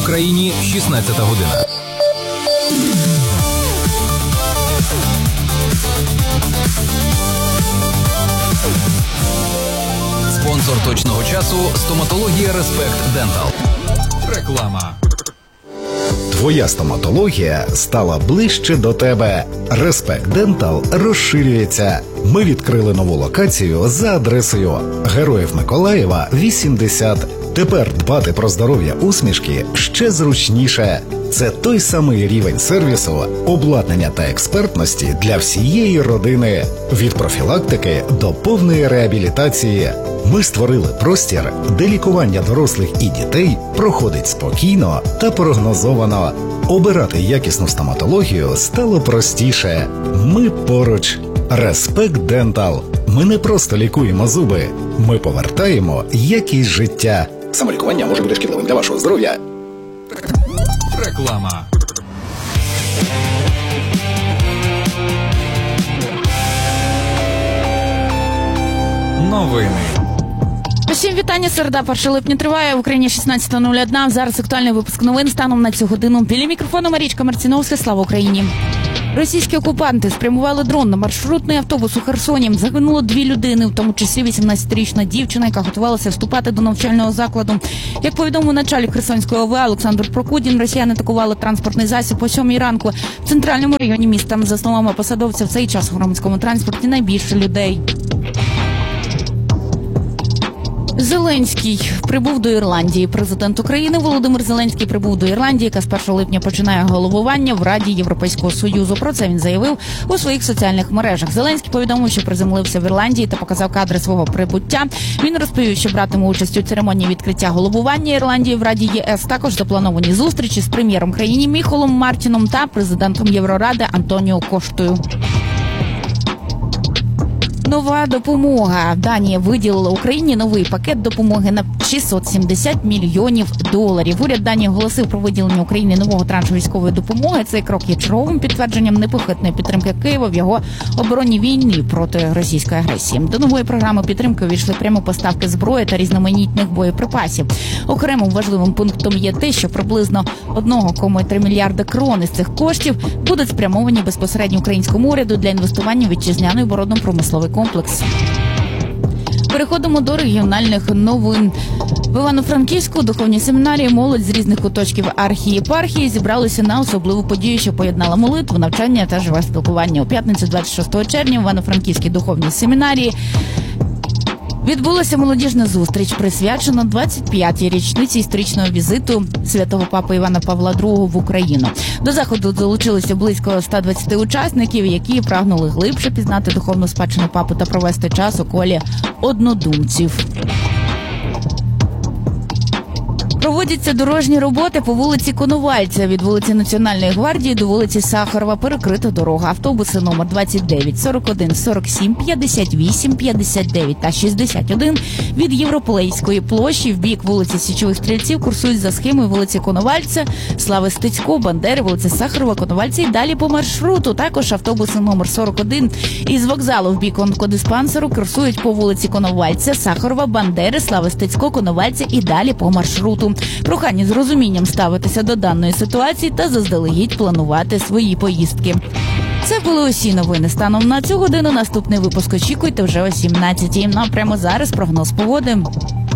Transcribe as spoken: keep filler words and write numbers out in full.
Україні шістнадцята година. Спонсор точного часу – стоматологія Respect Dental. Реклама. Твоя стоматологія стала ближче до тебе. Respect Dental розширюється. Ми відкрили нову локацію за адресою Героїв Миколаєва, вісімдесят. Тепер дбати про здоров'я усмішки ще зручніше. Це той самий рівень сервісу, обладнання та експертності для всієї родини. Від профілактики до повної реабілітації. Ми створили простір, де лікування дорослих і дітей проходить спокійно та прогнозовано. Обирати якісну стоматологію стало простіше. Ми поруч. Respect Dental. Ми не просто лікуємо зуби. Ми повертаємо якість життя. Самолікування може бути шкідливим для вашого здоров'я. Реклама. Новини. Усім вітання, середа, перше липня триває, в Україні шістнадцята нуль одна. Зараз актуальний випуск новин станом на цю годину. Біля мікрофону Марічка Марціновська, слава Україні. Російські окупанти спрямували дрон на маршрутний автобус у Херсоні. Загинуло дві людини, в тому числі вісімнадцятирічна дівчина, яка готувалася вступати до навчального закладу. Як повідомив начальник Херсонської ОВА Олександр Прокудін, росіяни атакували транспортний засіб о сьомій ранку в центральному районі міста. За словами посадовця, в цей час у громадському транспорті найбільше людей. Зеленський прибув до Ірландії. Президент України Володимир Зеленський прибув до Ірландії, яка з першого липня починає головування в Раді Європейського Союзу. Про це він заявив у своїх соціальних мережах. Зеленський повідомив, що приземлився в Ірландії та показав кадри свого прибуття. Він розповів, що братиме участь у церемонії відкриття головування Ірландії в Раді ЄС. Також заплановані зустрічі з прем'єром країни Міхолом Мартіном та президентом Євроради Антоніо Коштою. Нова допомога. Данія виділила Україні новий пакет допомоги на шістсот сімдесят мільйонів доларів. Уряд Данії оголосив про виділення Україні нового траншу військової допомоги. Цей крок є черговим підтвердженням непохитної підтримки Києва в його оборонній війні проти російської агресії. До нової програми підтримки увійшли прямо поставки зброї та різноманітних боєприпасів. Окремим важливим пунктом є те, що приблизно один цілих три мільярди крон із цих коштів будуть спрямовані безпосередньо українському уряду для інвестування в вітчизняний оборонно-промисловий комплекс. Переходимо до регіональних новин. В Івано-Франківську духовній семінарії молодь з різних куточків архієпархії зібралися на особливу подію, що поєднала молитву, навчання та живе спілкування. У п'ятницю двадцять шостого червня в Івано-Франківській духовній семінарії відбулася молодіжна зустріч, присвячена двадцять п'ятій річниці історичного візиту святого папи Івана Павла другого в Україну. До заходу долучилося близько ста двадцяти учасників, які прагнули глибше пізнати духовну спадщину папи та провести час у колі однодумців. Проводяться дорожні роботи по вулиці Коновальця. Від вулиці Національної гвардії до вулиці Сахарова перекрита дорога. Автобуси номер двадцять дев'ять, сорок один, сорок сім, п'ятдесят вісім, п'ятдесят дев'ять та шістдесят один від Європейської площі в бік вулиці Січових Стрільців курсують за схемою вулиці Коновальця, Слави Стецько, Бандери, вулиці Сахарова, Коновальця і далі по маршруту. Також автобуси номер сорок один із вокзалу в бік онкодиспансеру курсують по вулиці Коновальця, Сахарова, Бандери, Слави Стецько, Коновальця і далі по маршруту. Прохання з розумінням ставитися до даної ситуації та заздалегідь планувати свої поїздки. Це були усі новини. Станом на цю годину наступний випуск очікуйте вже о сімнадцятій. Ну а прямо зараз прогноз погоди.